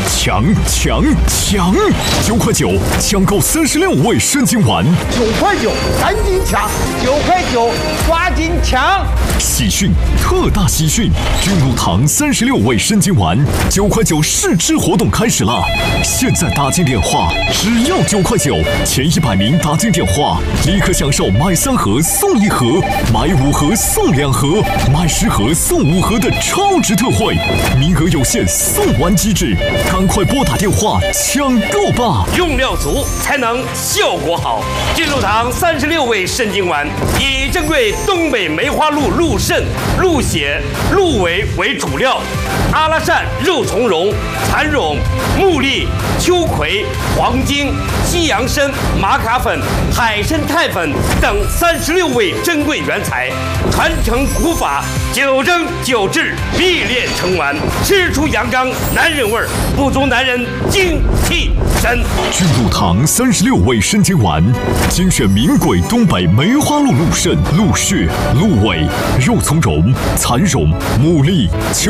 抢！9块9抢购36味参金丸 ，9块9，赶紧抢！9块9，抓紧抢！ 喜讯，特大喜讯！君如堂36味参金丸9块9试吃活动开始了！现在打进电话，只要9块9，前100名打进电话，立刻享受买3盒送1盒，买5盒送2盒，买10盒送5盒的超值特惠，名额有限，送完即止，赶快拨打电话抢购吧！ 用料足才能效果好。君如堂36味参金丸以珍贵东北梅花鹿鹿肾、鹿血、鹿尾为主料，阿拉善肉苁蓉、蚕苇、木栗、秋葵、黄精、西洋参、玛卡粉、海参肽粉等36味珍贵原材，传承古法，9蒸9制，必炼成丸，吃出阳刚男人味儿，不足男人精气神。 君如堂36味参金丸，精选名贵东北梅花鹿鹿肾、鹿血、鹿尾、肉苁蓉、蚕苇、木栗。